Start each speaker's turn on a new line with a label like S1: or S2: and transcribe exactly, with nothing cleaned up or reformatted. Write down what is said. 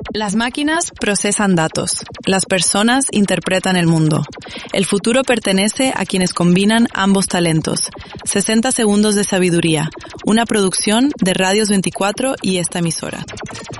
S1: Las máquinas procesan datos. Las personas interpretan el mundo. El futuro pertenece a quienes combinan ambos talentos. sesenta segundos de sabiduría. Una producción de Radios veinticuatro y esta emisora.